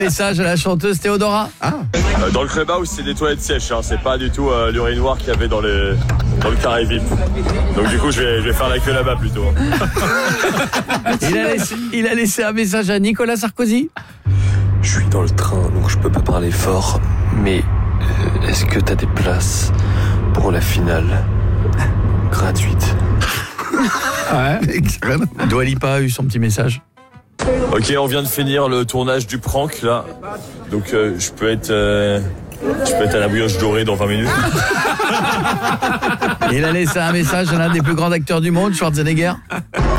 Message à la chanteuse Théodora. Dans le Clubhouse, c'est des toilettes sèches, hein. C'est pas du tout l'urinoir qu'il y avait dans le carré VIP. Donc du coup, je vais faire la queue là-bas plutôt. Il a laissé un message à Nicolas Sarkozy. Je suis dans le train, donc je peux pas parler fort, mais est-ce que t'as des places pour la finale gratuite? Dua Lipa a eu son petit message. Ok, on vient de finir le tournage du prank là. Donc je peux être à la brioche dorée dans 20 minutes. Il a laissé un message à l'un des plus grands acteurs du monde, Schwarzenegger.